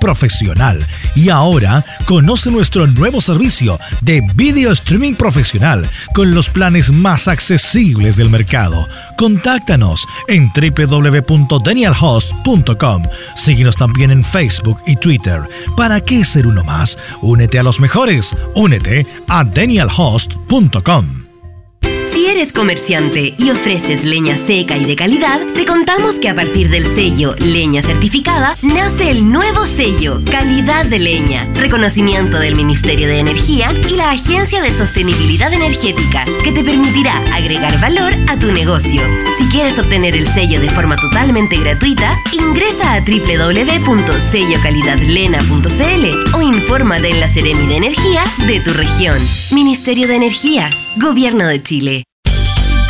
profesional. Y ahora conoce nuestro nuevo servicio de video streaming profesional con los planes más accesibles del mercado. Contáctanos en www.danielhost.com. Síguenos también en Facebook y Twitter. ¿Para qué ser uno más? Únete a los mejores. Únete a danielhost.com. Si eres comerciante y ofreces leña seca y de calidad, te contamos que a partir del sello Leña Certificada nace el nuevo sello Calidad de Leña, reconocimiento del Ministerio de Energía y la Agencia de Sostenibilidad Energética, que te permitirá agregar valor a tu negocio. Si quieres obtener el sello de forma totalmente gratuita, ingresa a www.sellocalidadlena.cl o infórmate en la Seremi de Energía de tu región. Ministerio de Energía, Gobierno de Chile.